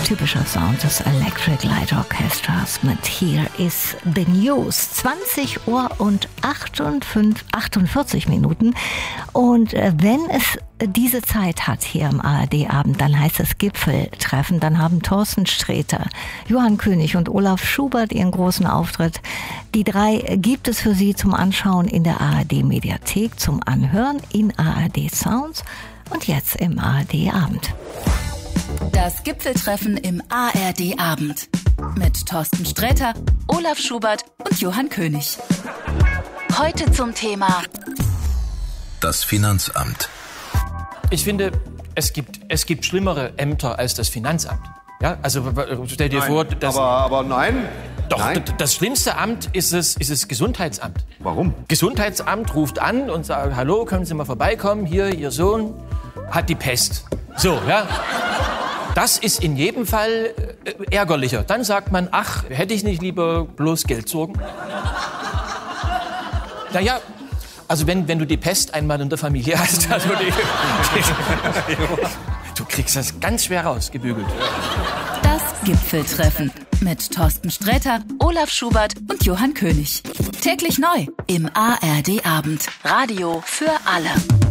Typischer Sound des Electric Light Orchestras mit Here is the News. 20 Uhr und 48 Minuten. Und wenn es diese Zeit hat hier im ARD-Abend, dann heißt es Gipfeltreffen. Dann haben Thorsten Sträter, Johann König und Olaf Schubert ihren großen Auftritt. Die drei gibt es für Sie zum Anschauen in der ARD-Mediathek, zum Anhören in ARD Sounds und jetzt im ARD-Abend. Das Gipfeltreffen im ARD-Abend mit Thorsten Sträter, Olaf Schubert und Johann König. Heute zum Thema das Finanzamt. Ich finde, es gibt schlimmere Ämter als das Finanzamt. Ja, also stell dir vor, dass aber nein. Doch, nein. Das schlimmste Amt ist das Gesundheitsamt. Warum? Gesundheitsamt ruft an und sagt: Hallo, können Sie mal vorbeikommen? Hier, Ihr Sohn hat die Pest. So, ja. Das ist in jedem Fall ärgerlicher. Dann sagt man: Ach, hätte ich nicht lieber bloß Geldsorgen? Naja, also wenn du die Pest einmal in der Familie hast, also du kriegst das ganz schwer rausgebügelt. Das Gipfeltreffen mit Thorsten Sträter, Olaf Schubert und Johann König. Täglich neu im ARD-Abend. Radio für alle.